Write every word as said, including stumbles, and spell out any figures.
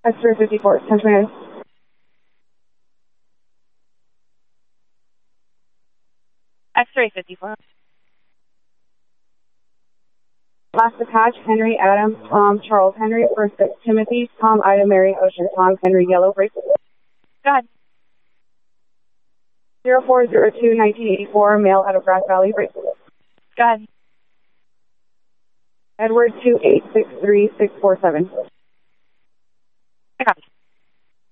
X-ray fifty-four, ten minutes. X-ray fifty-four. Last attach, Henry, Adam, Tom, Charles, Henry, first six, Timothy, Tom, Ida, Mary, Ocean, Tom, Henry, Yellow, bracelet. Go ahead. zero four zero two, nineteen eighty-four, male out of Grass Valley, bracelet. Go ahead. Edward, two eight six three six four seven. I copy.